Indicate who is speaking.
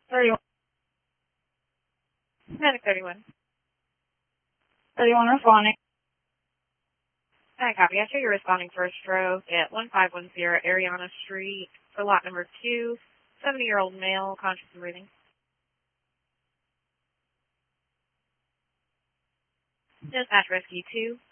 Speaker 1: 31.
Speaker 2: Medic 31.
Speaker 1: 31 responding.
Speaker 2: Hi, copy. I show you're responding for a stroke at 1510 Ariana Street for lot number 2, 70-year-old male, conscious and breathing. Dispatch Rescue 2.